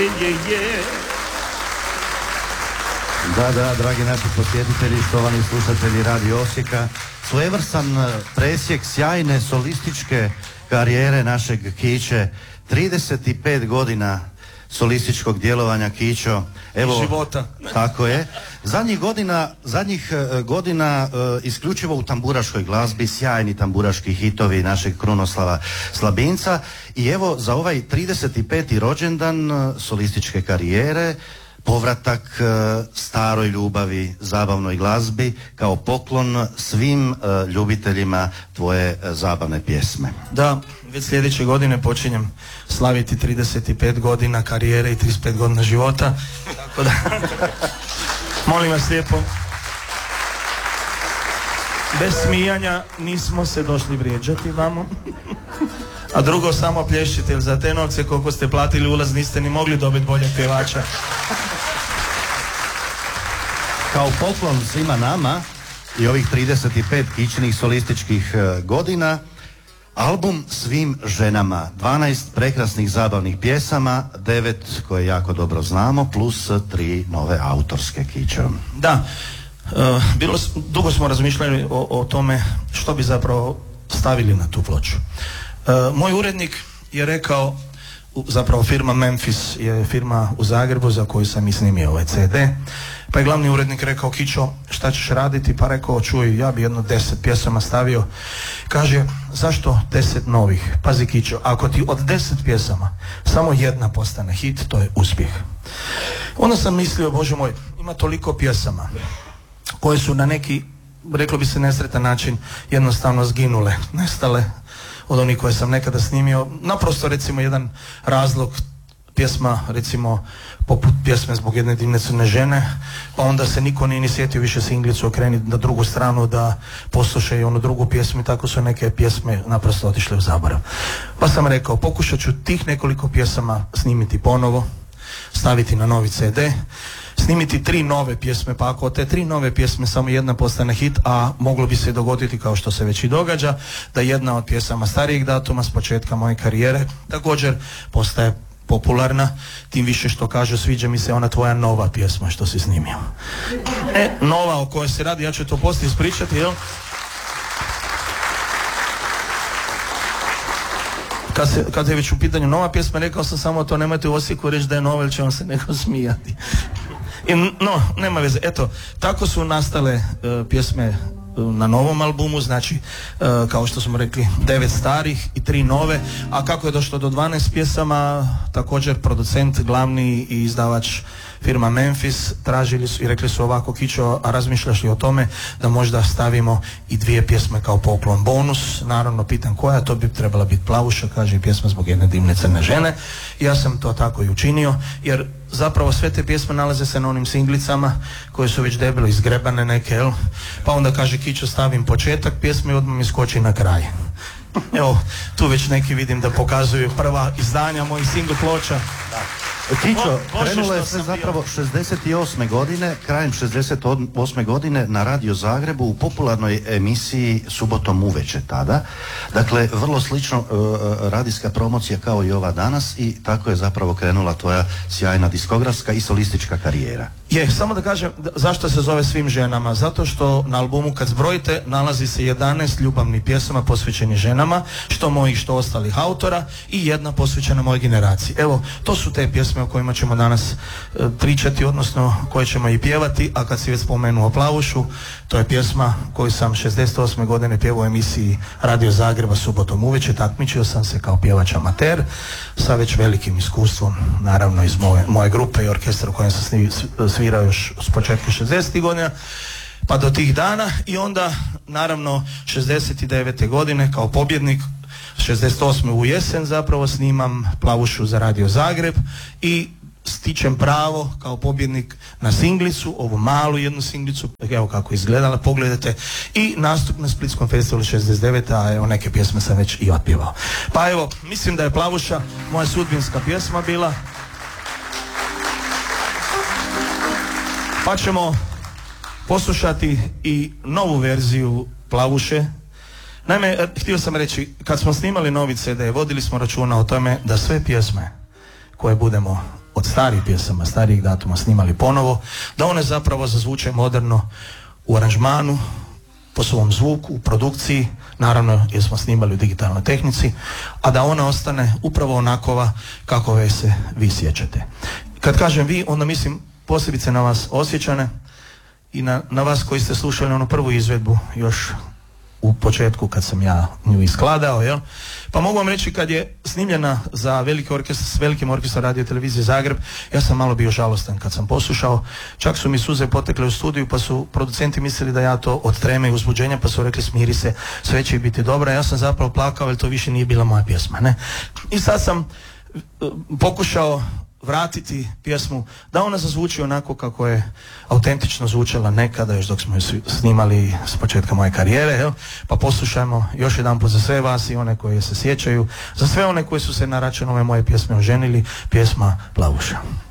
Da, dragi naši posjetitelji, štovani slušatelji Radio Osijeka, svojevrstan presjek sjajne solističke karijere našeg Kiće, 35 godina solističkog djelovanja, Kićo. Evo, života. Tako je. Zadnjih godina isključivo u tamburaškoj glazbi, sjajni tamburaški hitovi našeg Krunoslava Slabinca i evo za ovaj 35. rođendan solističke karijere povratak staroj ljubavi, zabavnoj glazbi kao poklon svim ljubiteljima tvoje zabavne pjesme. Da, već sljedeće godine počinjem slaviti 35 godina karijere i 35 godina života. Tako da, molim vas lijepo, bez smijanja nismo se došli vrijeđati vamo. A drugo, samo plješćite, jer za te novce koliko ste platili ulaz niste ni mogli dobiti boljeg pjevača. Kao poklon svima nama i ovih 35 kićnih solističkih godina, album Svim ženama, 12 prekrasnih zabavnih pjesama, 9 koje jako dobro znamo, plus 3 nove autorske, Kićo. Da, dugo smo razmišljali o tome što bi zapravo stavili na tu ploču. Moj urednik je rekao, zapravo firma Memphis je firma u Zagrebu za koju sam i snimio ovaj CD, pa je glavni urednik rekao: Kićo, šta ćeš raditi? Pa rekao: čuj, ja bi jedno 10 pjesama stavio. Kaže: zašto 10 novih? Pazi, Kićo, ako ti od 10 pjesama samo jedna postane hit, to je uspjeh. Onda sam mislio, Bože moj, ima toliko pjesama koje su na neki, reklo bi se, nesretan način jednostavno zginule, nestale od onih koje sam nekada snimio. Naprosto, recimo, jedan razlog, pjesma, recimo, poput pjesme Zbog jedne divne crne žene, pa onda se niko nije ni sjetio više singlicu okrenuti na drugu stranu da poslušaju onu drugu pjesmu i tako su neke pjesme naprosto otišle u zaborav. Pa sam rekao, pokušat ću tih nekoliko pjesama snimiti ponovo, staviti na novi CD, snimiti 3 nove pjesme, pa ako od te 3 nove pjesme samo jedna postane hit, a moglo bi se dogoditi, kao što se već i događa, da jedna od pjesama starijeg datuma s početka moje karijere također postaje popularna, tim više što kažu: sviđa mi se ona tvoja nova pjesma što si snimio. Nova o kojoj se radi, ja ću to poslije ispričati, jel? Kad je već u pitanju nova pjesma, rekao sam samo to, nemojte u Osijeku reći da je nova, jer će vam se neko smijati. No, nema veze. Eto, tako su nastale pjesme na novom albumu, znači kao što smo rekli, 9 starih i 3 nove. A kako je došlo do 12 pjesama, također producent glavni i izdavač firma Memphis tražili su i rekli su ovako: Kićo, a razmišljaš li o tome da možda stavimo i 2 pjesme kao poklon bonus? Naravno, pitam koja, to bi trebala biti Plavuša, kaže, pjesma Zbog jedne divne crne žene. Ja sam to tako i učinio, jer zapravo sve te pjesme nalaze se na onim singlicama koje su već debelo izgrebane neke, jel? Pa onda kaže: Kićo, stavim početak pjesme i odmah mi skoči na kraj. Evo, tu već neki vidim da pokazuju prva izdanja mojih single ploča. Kićo, krenulo je sve zapravo 68. godine, krajem 68. godine na Radio Zagrebu u popularnoj emisiji Subotom uveče tada. Dakle, vrlo slično radijska promocija kao i ova danas, i tako je zapravo krenula tvoja sjajna diskografska i solistička karijera. Je, samo da kažem zašto se zove Svim ženama. Zato što na albumu, kad zbrojite, nalazi se 11 ljubavnih pjesama posvećenih ženama, što mojih, što ostalih autora, i jedna posvećena mojoj generaciji. Evo, to su te pjesme o kojima ćemo danas pričati, odnosno koje ćemo i pjevati. A kad si već spomenuo Plavušu, to je pjesma koju sam 68. godine pjevao u emisiji Radio Zagreba Subotom uveče. Takmičio sam se kao pjevač amater sa već velikim iskustvom, naravno iz moje grupe i orkestra u kojem sam svirao još s početka 60. godina pa do tih dana. I onda, naravno, 69. godine kao pobjednik, 68. u jesen zapravo snimam Plavušu za Radio Zagreb i stičem pravo kao pobjednik na singlicu, ovu malu jednu singlicu, evo kako izgledala, pogledajte, i nastup na Splitskom festivalu 69. a evo neke pjesme sam već i otpjevao. Pa evo, mislim da je Plavuša moja sudbinska pjesma bila. Pa ćemo poslušati i novu verziju Plavuše. Naime, htio sam reći, kad smo snimali novi CD, vodili smo računa o tome da sve pjesme koje budemo od starih pjesama, starijih datuma snimali ponovo, da one zapravo zazvuče moderno u aranžmanu, po svom zvuku, u produkciji, naravno jer smo snimali u digitalnoj tehnici, a da ona ostane upravo onakova kakove se vi sjećate. Kad kažem vi, onda mislim posebice na vas Osječane i na vas koji ste slušali onu prvu izvedbu još u početku kad sam ja nju iskladao, jel? Pa mogu vam reći kad je snimljena za veliki orkestar, s velikim orkestrom Radio Televizije Zagreb, ja sam malo bio žalostan kad sam poslušao, čak su mi suze potekle u studiju, pa su producenti mislili da ja to od treme i uzbuđenja, pa su rekli smiri se, sve će biti dobro, ja sam zapravo plakao jer to više nije bila moja pjesma, ne? I sad sam pokušao vratiti pjesmu da ona zazvuči onako kako je autentično zvučala nekada, još dok smo je snimali s početka moje karijere, jel? Pa poslušajmo još jedanput za sve vas i one koji se sjećaju, za sve one koji su se na račun ove moje pjesme oženili, pjesma Plavuša.